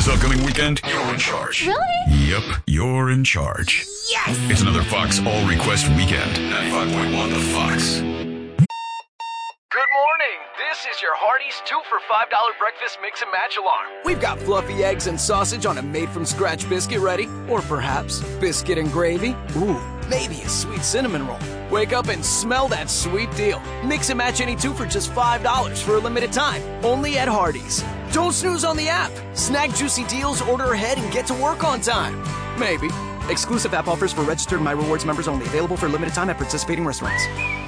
This upcoming weekend, you're in charge. Really? Yep, you're in charge. Yes! It's another Fox All Request Weekend. 95.1 The Fox. Good morning. This is your Hardee's 2 for $5 breakfast mix and match alarm. We've got fluffy eggs and sausage on a made-from-scratch biscuit ready. Or perhaps biscuit and gravy. Ooh, maybe a sweet cinnamon roll. Wake up and smell that sweet deal. Mix and match any 2 for just $5 for a limited time. Only at Hardee's. Don't snooze on the app. Snag juicy deals, order ahead, and get to work on time. Maybe. Exclusive app offers for registered My Rewards members only. Available for limited time at participating restaurants.